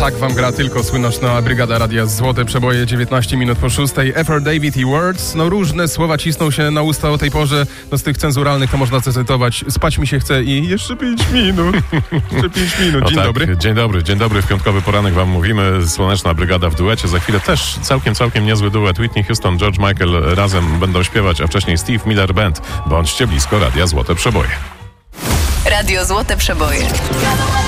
tak wam gra tylko słynna brygada radia Złote Przeboje, 19 minut po 6. Effort David i Words. No różne słowa cisną się na usta o tej porze. No z tych cenzuralnych to można zacytować: spać mi się chce i jeszcze 5 minut. Jeszcze 5 minut. Dzień dobry. Dzień dobry. W piątkowy poranek wam mówimy. Słoneczna brygada w duecie. Za chwilę też całkiem niezły duet. Whitney Houston, George Michael razem będą śpiewać, a wcześniej Steve Miller Band. Bądźcie blisko radia Złote Przeboje. Radio Złote Przeboje.